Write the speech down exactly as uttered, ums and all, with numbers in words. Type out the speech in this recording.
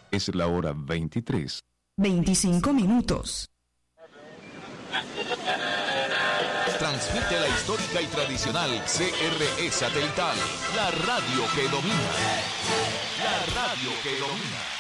Es la hora veintitrés. veinticinco minutos. Transmite la histórica y tradicional C R E satelital, la radio que domina. La radio que domina.